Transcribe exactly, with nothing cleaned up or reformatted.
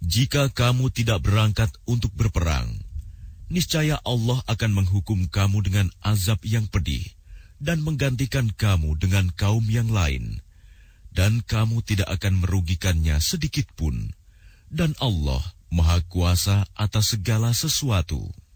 Jika kamu tidak berangkat untuk berperang, niscaya Allah akan menghukum kamu dengan azab yang pedih dan menggantikan kamu dengan kaum yang lain, dan kamu tidak akan merugikannya sedikit pun. Dan Allah Maha Kuasa atas segala sesuatu.